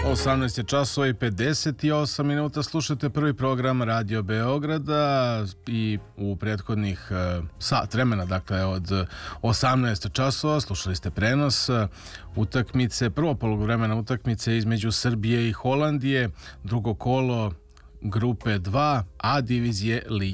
18 je časova i 58 minuta. Slušate prvi program Radio Beograda i u prethodnih sat vremena, dakle od 18 časova, slušali ste prenos utakmice, prvo poluvremena utakmice između Srbije i Holandije, drugo kolo grupe 2 A divizije Lige